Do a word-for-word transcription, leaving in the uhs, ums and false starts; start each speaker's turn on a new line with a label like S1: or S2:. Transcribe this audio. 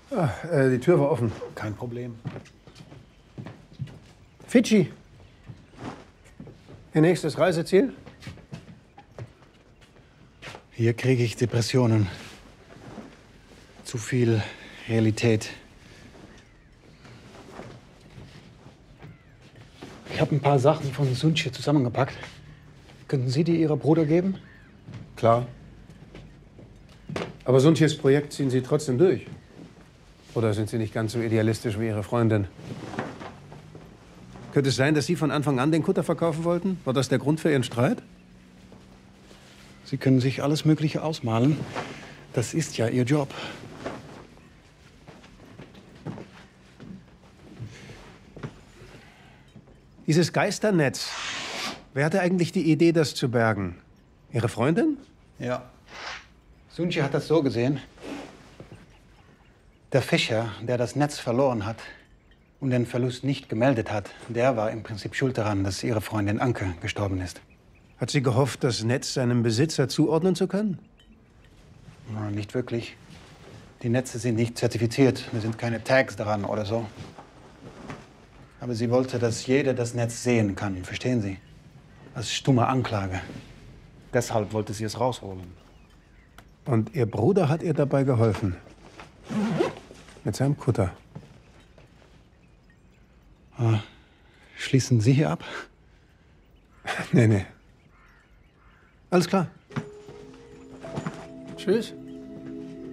S1: Ah, äh, die Tür war offen.
S2: Kein Problem.
S1: Fidschi. Ihr nächstes Reiseziel?
S2: Hier kriege ich Depressionen. Zu viel Realität. Ich habe ein paar Sachen von Sunche zusammengepackt. Könnten Sie die Ihrer Bruder geben?
S1: Klar. Aber Sunches Projekt ziehen Sie trotzdem durch. Oder sind Sie nicht ganz so idealistisch wie Ihre Freundin? Könnte es sein, dass Sie von Anfang an den Kutter verkaufen wollten? War das der Grund für Ihren Streit?
S2: Sie können sich alles Mögliche ausmalen. Das ist ja Ihr Job.
S1: Dieses Geisternetz. Wer hatte eigentlich die Idee, das zu bergen? Ihre Freundin?
S2: Ja. Sunche hat das so gesehen. Der Fischer, der das Netz verloren hat und den Verlust nicht gemeldet hat, der war im Prinzip schuld daran, dass Ihre Freundin Anke gestorben ist.
S1: Hat sie gehofft, das Netz seinem Besitzer zuordnen zu können?
S2: Na, nicht wirklich. Die Netze sind nicht zertifiziert. Da sind keine Tags daran oder so. Aber sie wollte, dass jeder das Netz sehen kann. Verstehen Sie? Als stumme Anklage. Deshalb wollte sie es rausholen.
S1: Und Ihr Bruder hat ihr dabei geholfen? Mit seinem Kutter?
S2: Ah, schließen Sie hier ab?
S1: Nee, nee. Alles klar. Tschüss.